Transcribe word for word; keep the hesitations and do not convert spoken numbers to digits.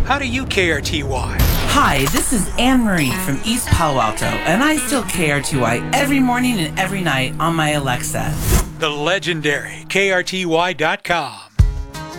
How do you K R T Y? Hi, this is Anne Marie from East Palo Alto, and I still K R T Y every morning and every night on my Alexa. The legendary K R T Y dot com.